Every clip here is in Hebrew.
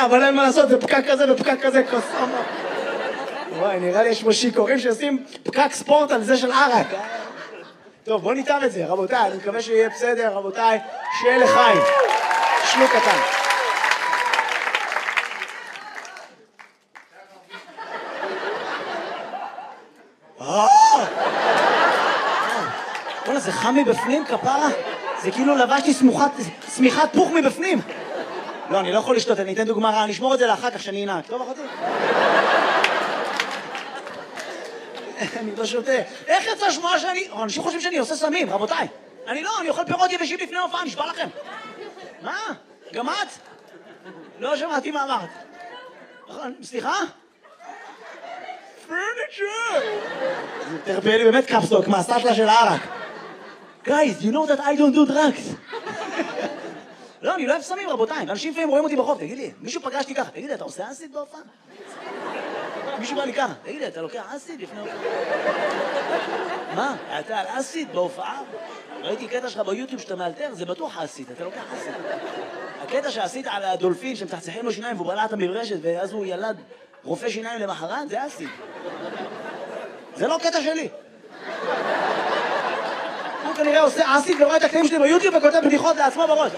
יודע, אבל אין מה לעשות, זה פקק כזה ופקק כזה, קוסומו. וואי, נראה לי יש פה שיכורים שעושים פקק ספורט על זה של ערק. טוב, בוא ניתן את זה, רבותיי, אני מקווה שיהיה בסדר, רבותיי, שיהיה לחיים. שלוק קטן. וואלה, זה חם מבפנים, כפרה? זה כאילו לבשתי סמיכת פוך מבפנים. לא, אני לא יכול לשתות, אני אתן דוגמה רעה, אני אשמור את זה לאחר כך שאני אנהג. טוב, אחותי? אני לא שותה. איך יצא שמועה שאני... אנשים חושבים שאני עושה סמים, רבותיי. אני לא, אני אוכל פירות יבשים לפני הופעה, נשבע לכם. מה? גם את? לא שמעתי מה אמרת. סליחה? פרניצ'ר! זה תרפא לי באמת קפסטוק מהסטלה של הערק. Guys, you know that I don't do drugs. לא, אני לא אוהב סמים, רבותיי. אנשים לפעמים רואים אותי ברחוב, תגיד לי, מישהו פגשתי ככה, תגיד לי, אתה עושה אסיד בהופעה? מישהו בא לי ככה, תגיד לי, אתה לוקח אסיד לפני הופעה? מה? אתה על אסיד בהופעה? ראיתי קטע שלך ביוטיוב שאתה מאלתר, זה בטוח אסיד, אתה לוקח אסיד. הקטע שעשית על הדולפין שמתחצחים לו שיניים והוא בלע את המברשת ואז הוא ילד רופא שיניים למחרת, זה אסיד. זה לא קטע שלי. הוא כנראה עושה אסיד ורואה את הקטעים שלי ביוטיוב וכותב בדיחות לעצמו בראש.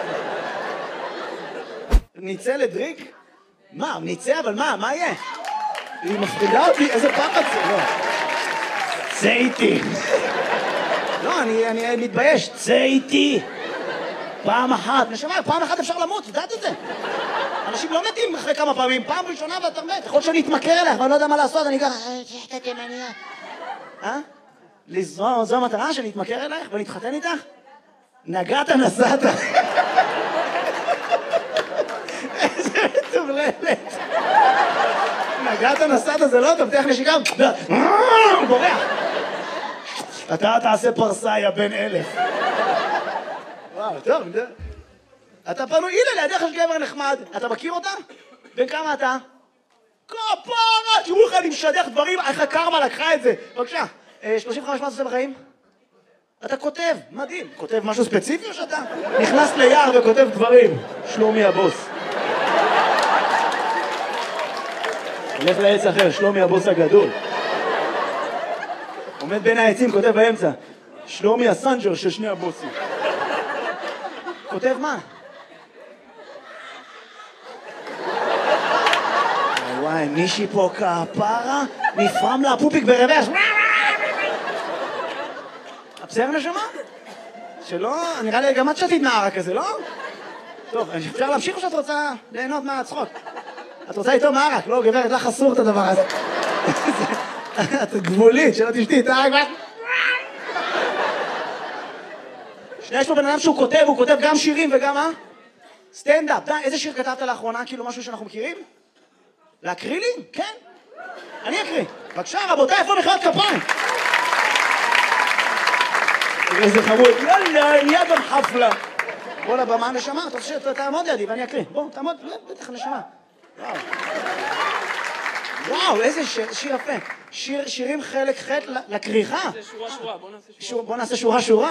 ניצא לדריק? מה, ניצא? אבל מה יהיה? היא מפחידה אותי, איזה פחד זה? לא. צא איתי. לא, אני מתבייש. צא איתי. פעם אחת. נשמע, פעם אחת אפשר למות, יודעת את זה? אנשים לא מתים אחרי כמה פעמים. פעם ראשונה ואתה מת. יכול שאני אתמכר אליך, ואני לא יודע מה לעשות, אני ככה... שחטא תימניה. זו המטרה שאני אתמכר אלייך ואני אתחתן איתך? נגעת נסעת. איזה מטובללת. נגעת נסעת זה לא טוב, תלך נשיקה. הוא בורח. אתה תעשה פרסה, יא בן 1000. וואו, טוב. אתה פנוי, הנה לידך יש גבר נחמד. אתה מכיר אותה? בן כמה אתה? כפרה, תראו לך, אני משדך דברים, איך הקרמה לקחה את זה. בבקשה. 35 מה עושה בחיים? אתה כותב, מדהים. כותב משהו ספציפי או שאתה נכנס ליער וכותב דברים? שלומי הבוס. הולך לעץ אחר, שלומי הבוס הגדול. עומד בין העצים, כותב באמצע. שלומי הסנג'ר של שני הבוסים. כותב מה? וואי, מישהי פה כפרה, נפרם לה פופיק ברוורס. בסדר נשמה? שלא, נראה לי גם את שתית נערה כזה, לא? טוב, אפשר להמשיך או שאת רוצה ליהנות מהצחוק? את רוצה איתו מערק, לא גברת, לך אסור את הדבר הזה. את גבולית, שלא תשתי את הערק. שנייה, יש פה בן אדם שהוא כותב, הוא כותב גם שירים וגם מה? סטנדאפ. די, איזה שיר כתבת לאחרונה? כאילו משהו שאנחנו מכירים? להקריא לי? כן. אני אקריא. בבקשה, רבותיי, איפה מחיאות כפיים? איזה חמוד. יאללה, נהיה גם חפלה. בוא לבמה נשמה, אתה רוצה שתעמוד לידי ואני אקריא. בוא, תעמוד, בטח נשמה. וואו, איזה שיר יפה. שירים חלק ח' לקריחה. זה שורה, בוא נעשה שורה. בוא נעשה שורה.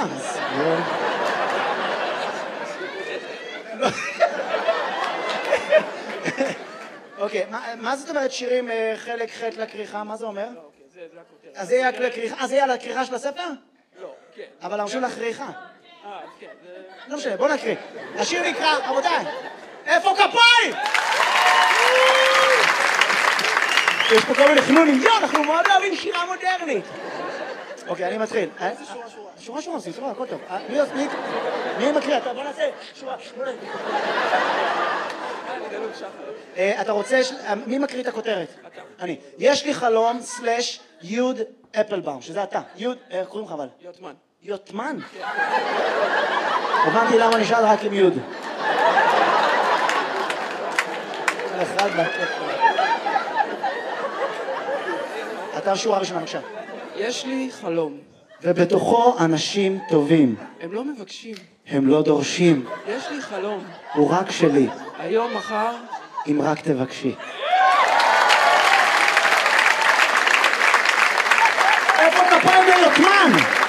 אוקיי, מה זאת אומרת שירים חלק ח' לקריחה? מה זה אומר? זה הכותרת. אז זה יהיה לקריחה, אז זה יהיה לקריחה של הספר? לא, כן. אבל הרשו לקריחה. כן, זה... לא משנה, בוא נקריא. השיר נקרא, רבותיי, איפה כפיים? יש פה כל מיני חנונים, אנחנו מאוד אוהבים שירה מודרנית. אוקיי, אני מתחיל. איזה שורה? שורה, סבבה, הכל טוב. מי מקריא? בוא נעשה שורה. אתה רוצה, מי מקריא את הכותרת? אתה. אני. יש לי חלום סלש יוד אפלבאום, שזה אתה. יוד, איך קוראים לך אבל? יוטמן. יוטמן? הבנתי למה נשאל רק עם יוד. אתה שורה ראשונה, בבקשה. יש לי חלום. ובתוכו אנשים טובים. הם לא מבקשים. הם לא דורשים. יש לי חלום. הוא רק שלי. היום, מחר. אם רק תבקשי. איפה כפיים ליוטמן?